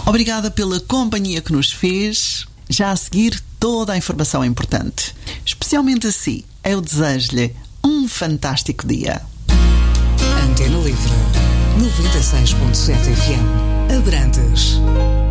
Obrigada pela companhia que nos fez. Já a seguir, toda a informação importante. Especialmente a si, eu desejo-lhe um fantástico dia. Antena Livre 96.7 FM, Abrantes.